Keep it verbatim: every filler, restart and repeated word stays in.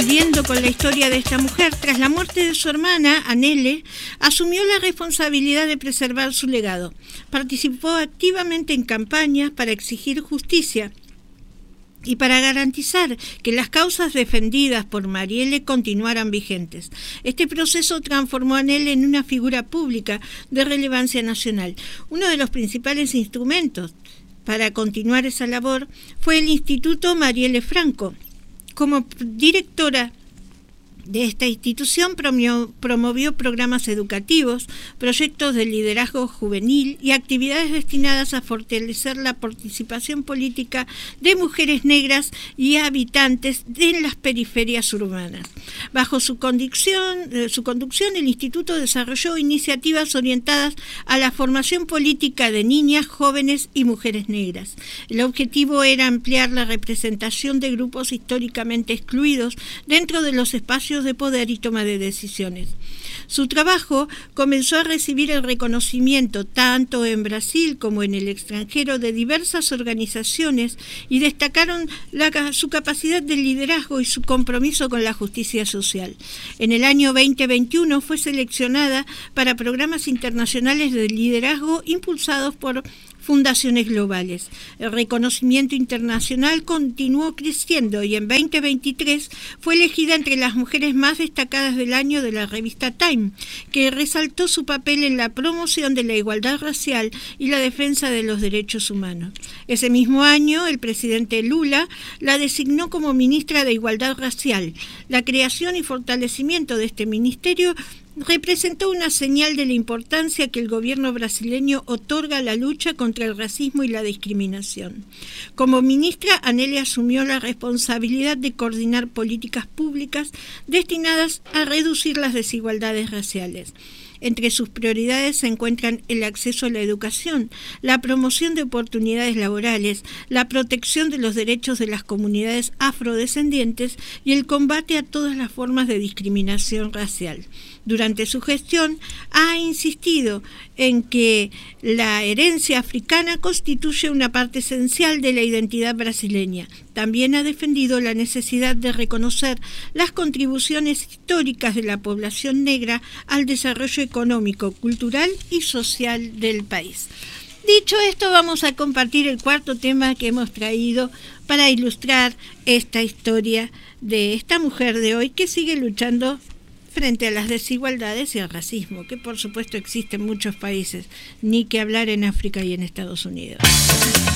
siguiendo con la historia de esta mujer, tras la muerte de su hermana, Anele, asumió la responsabilidad de preservar su legado. Participó activamente en campañas para exigir justicia y para garantizar que las causas defendidas por Marielle continuaran vigentes. Este proceso transformó a Anele en una figura pública de relevancia nacional. Uno de los principales instrumentos para continuar esa labor fue el Instituto Marielle Franco. Como directora de esta institución promovió, promovió programas educativos, proyectos de liderazgo juvenil y actividades destinadas a fortalecer la participación política de mujeres negras y habitantes de las periferias urbanas. Bajo su conducción, eh, su conducción, el instituto desarrolló iniciativas orientadas a la formación política de niñas, jóvenes y mujeres negras. El objetivo era ampliar la representación de grupos históricamente excluidos dentro de los espacios de poder y toma de decisiones. Su trabajo comenzó a recibir el reconocimiento tanto en Brasil como en el extranjero de diversas organizaciones y destacaron la, su capacidad de liderazgo y su compromiso con la justicia social. En el año veinte veintiuno fue seleccionada para programas internacionales de liderazgo impulsados por fundaciones globales. El reconocimiento internacional continuó creciendo y en veinte veintitrés fue elegida entre las mujeres más destacadas del año de la revista Time, que resaltó su papel en la promoción de la igualdad racial y la defensa de los derechos humanos. Ese mismo año, el presidente Lula la designó como ministra de Igualdad Racial. La creación y fortalecimiento de este ministerio representó una señal de la importancia que el gobierno brasileño otorga a la lucha contra el racismo y la discriminación. Como ministra, Anele asumió la responsabilidad de coordinar políticas públicas destinadas a reducir las desigualdades raciales. Entre sus prioridades se encuentran el acceso a la educación, la promoción de oportunidades laborales, la protección de los derechos de las comunidades afrodescendientes y el combate a todas las formas de discriminación racial. Durante su gestión ha insistido en que la herencia africana constituye una parte esencial de la identidad brasileña. También ha defendido la necesidad de reconocer las contribuciones históricas de la población negra al desarrollo económico, cultural y social del país. Dicho esto, vamos a compartir el cuarto tema que hemos traído para ilustrar esta historia de esta mujer de hoy que sigue luchando frente a las desigualdades y al racismo, que por supuesto existe en muchos países, ni que hablar en África y en Estados Unidos.